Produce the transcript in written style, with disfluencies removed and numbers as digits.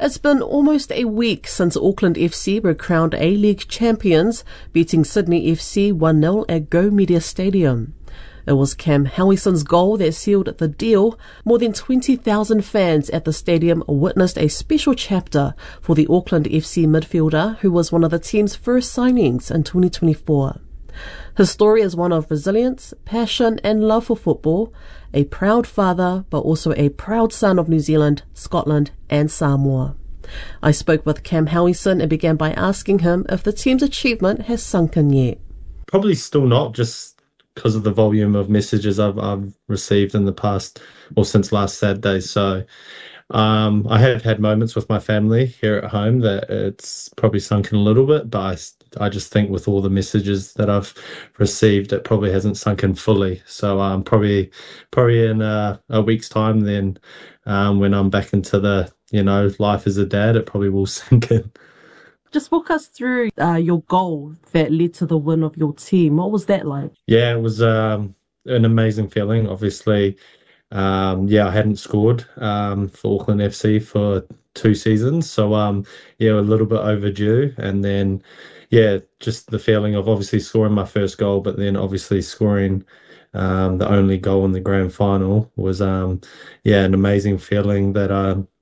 It's been almost a week since Auckland FC were crowned A-League champions, beating Sydney FC 1-0 at Go Media Stadium. It was Cam Howieson's goal that sealed the deal. More than 20,000 fans at the stadium witnessed a special chapter for the Auckland FC midfielder, who was one of the team's first signings in 2024. His story is one of resilience, passion and love for football, a proud father but also a proud son of New Zealand, Scotland and Samoa. I spoke with Cam Howieson and began by asking him if the team's achievement has sunk in yet. Probably still not, just because of the volume of messages I've received in the past, or since last Saturday. So I have had moments with my family here at home that it's probably sunk in a little bit, but I just think with all the messages that I've received, it probably hasn't sunk in fully. So probably in a week's time then, when I'm back into the, life as a dad, it probably will sink in. Just walk us through your goal that led to the win of your team. What was that like? Yeah, it was an amazing feeling. Obviously, I hadn't scored for Auckland FC for 2 seasons. So, a little bit overdue. And then, just the feeling of obviously scoring my first goal, but then obviously scoring the only goal in the grand final was, an amazing feeling that